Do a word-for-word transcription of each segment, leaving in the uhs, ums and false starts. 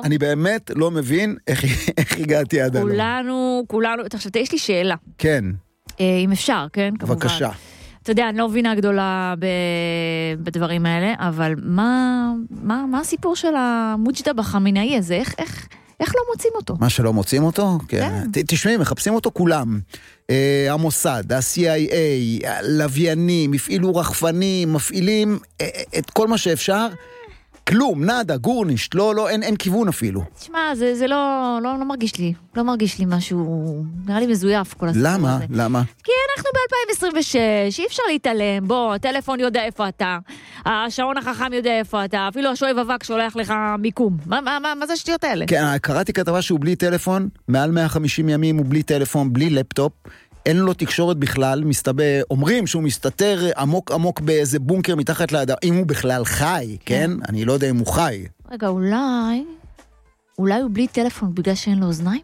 אני באמת לא מבין איך, איך הגעתי עד הלום. כולנו, כולנו, עכשיו, יש לי שאלה. כן. אם אפשר, כן? בבקשה. אתה יודע, אני לא מבינה גדולה בדברים האלה, אבל מה, מה, מה הסיפור של המוג'דבא חמינאי הזה? איך, איך, איך לא מוצאים אותו? מה שלא מוצאים אותו? כן. תשמעי, מחפשים אותו כולם. המוסד, ה-סי איי איי, לוויינים, הפעילו רחפנים, מפעילים את כל מה שאפשר. כלום, נדה, גורנישט, לא, לא, אין, אין כיוון אפילו. תשמע, זה, זה לא, לא, לא מרגיש לי, לא מרגיש לי משהו, נראה לי מזויף כל הסיפור הזה. למה? למה? כי אנחנו ב-אלפיים עשרים ושש, אי אפשר להתעלם, בוא, הטלפון יודע איפה אתה, השעון החכם יודע איפה אתה, אפילו השואב אבק שולח לך מיקום. מה, מה, מה, מה זה השטויות האלה? כן, קראתי כתבה שהוא בלי טלפון, מעל מאה וחמישים ימים הוא בלי טלפון, בלי לפטופ, אין לו תקשורת בכלל, מסתבר, אומרים שהוא מסתתר עמוק עמוק באיזה בונקר מתחת לאדם, אם הוא בכלל חי, כן? אני לא יודע אם הוא חי. רגע, אולי, אולי הוא בלי טלפון בגלל שאין לו אוזניים?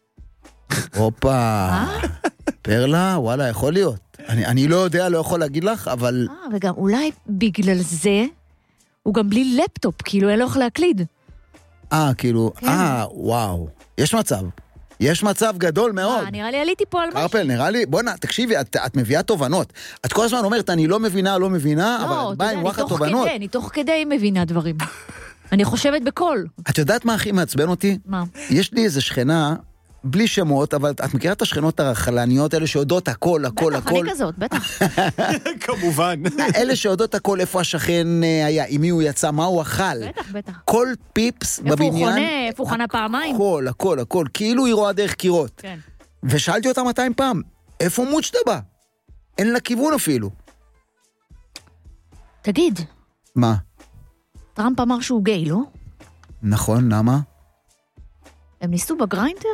הופה, פרלה, וואלה, יכול להיות. אני, אני לא יודע, לא יכול להגיד לך, אבל... אה, וגם אולי בגלל זה, הוא גם בלי לפטופ, כאילו אין לו איך להקליד. אה, כאילו, אה, וואו, יש מצב. יש מצב גדול מאוד. אה, נראה לי עליתי פה על משהו. קרפל, נראה לי, בוא נה, תקשיבי, את, את מביאה תובנות. את כל הזמן אומרת, אני לא מבינה, לא מבינה, לא, אבל את באה עם וואחד תובנות. כדי, אני תוך כדי מבינה דברים. אני חושבת בקול. את יודעת מה הכי מעצבן אותי? מה? יש לי איזה שכנה, בלי שמות, אבל את מכירה את השכנות הרחלניות האלה שיודעות הכל, הכל, בטח, הכל. אני כזאת, בטח. כמובן. אלה שיודעות הכל, איפה השכן היה, עם מי הוא יצא, מה הוא אכל. בטח, בטח. כל פיפס איפה בבניין. הוא חונה, איפה הוא חנה פעמיים. הכל, הכל, הכל. כאילו היא רואה דרך קירות. כן. ושאלתי אותה מאתיים פעם, איפה מוג'דבא? אין לה כיוון אפילו. תגיד, מה? טראמפ אמר שהוא גיי, לא? נכון, למה? הם ניסו בגריינדר?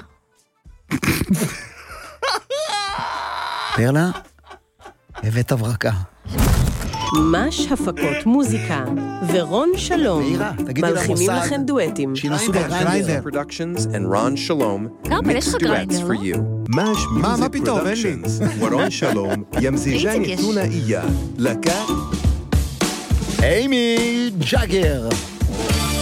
פרלה, הבאת הברקה. מש הפקות מוזיקה ורון שלום מאירה, תגידי מלחינים למוסד לכם דואטים. שינסו בגריינדר. Productions and Ron Shalom קרפל, יש לך mixed duets גריינדר, for לא? you. מש מה, מה פתאום, אין לי. ורון שלום ימזיג'ן איציק יש. ثنائية لك אימי ג'אגר.